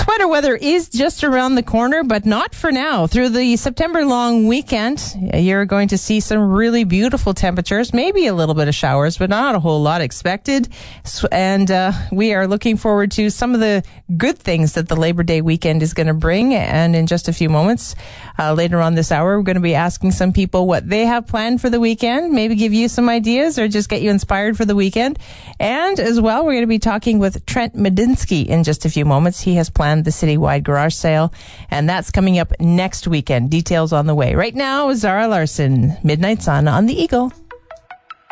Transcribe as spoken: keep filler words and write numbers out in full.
Sweater weather is just around the corner, but not for now. Through the September long weekend, you're going to see some really beautiful temperatures, maybe a little bit of showers, but not a whole lot expected. And uh, we are looking forward to some of the good things that the Labor Day weekend is going to bring. And in just a few moments, uh, later on this hour, we're going to be asking some people what they have planned for the weekend, maybe give you some ideas or just get you inspired for the weekend. And as well, we're going to be talking with Trent Medinsky in just a few moments. He has planned the citywide garage sale, and that's coming up next weekend. Details on the way. Right now, Zara Larson, Midnight Sun on the Eagle.